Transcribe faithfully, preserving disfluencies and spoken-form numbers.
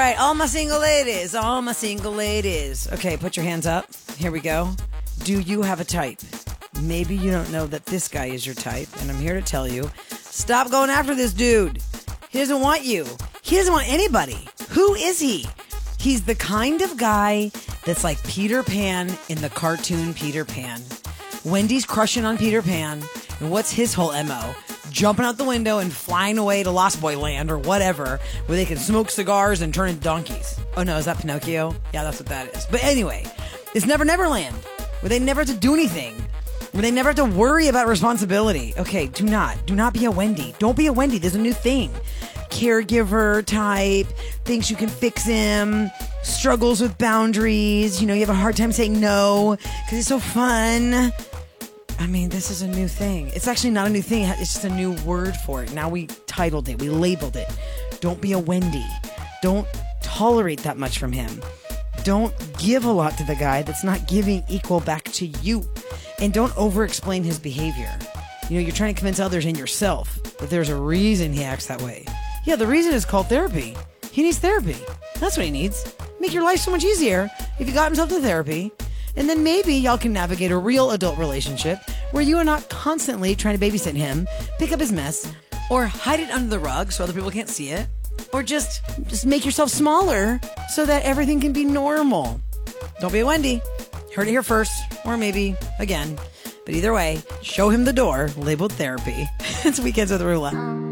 right, all my single ladies, all my single ladies. Okay, put your hands up. Here we go. Do you have a type? Maybe you don't know that this guy is your type, and I'm here to tell you, stop going after this dude. He doesn't want you. He doesn't want anybody. Who is he? He's the kind of guy that's like Peter Pan in the cartoon Peter Pan. Wendy's crushing on Peter Pan, and what's his whole M O? Jumping out the window and flying away to Lost Boy Land or whatever, where they can smoke cigars and turn into donkeys. Oh no, is that Pinocchio? Yeah, that's what that is. But anyway, it's Never Never Land, where they never have to do anything, where they never have to worry about responsibility. Okay, do not. Do not be a Wendy. Don't be a Wendy. There's a new thing. Caregiver type, thinks you can fix him, struggles with boundaries. You know, you have a hard time saying no because it's so fun. I mean, this is a new thing. It's actually not a new thing. It's just a new word for it. Now we titled it. We labeled it. Don't be a Wendy. Don't tolerate that much from him. Don't give a lot to the guy that's not giving equal back to you. And don't over-explain his behavior. You know, you're trying to convince others and yourself that there's a reason he acts that way. Yeah, the reason is called therapy. He needs therapy. That's what he needs. Make your life so much easier if he got himself to therapy. And then maybe y'all can navigate a real adult relationship where you are not constantly trying to babysit him, pick up his mess, or hide it under the rug so other people can't see it, or just, just make yourself smaller so that everything can be normal. Don't be a Wendy. Heard it here first, or maybe again. But either way, show him the door labeled therapy. It's Weekends with Rula.